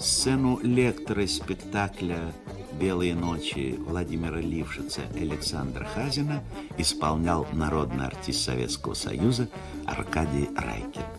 Сцену лектора спектакля «Белые ночи» Владимира Лившица и Александра Хазина исполнял народный артист Советского Союза Аркадий Райкин.